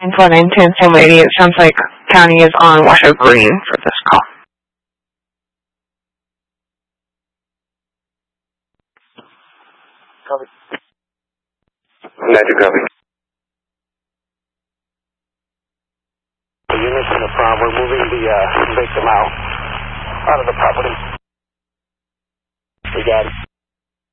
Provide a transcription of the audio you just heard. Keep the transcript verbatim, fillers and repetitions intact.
four nine ten Sam eighty. It sounds like county is on Washoe Green for this call. Copy. Magic copy. The units in the prom, we're moving the uh, victim out, out of the property. We got it.